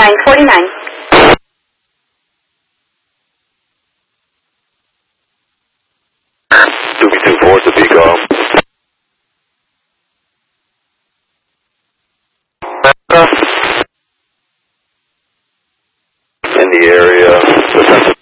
4949. Four to be gone. In the area,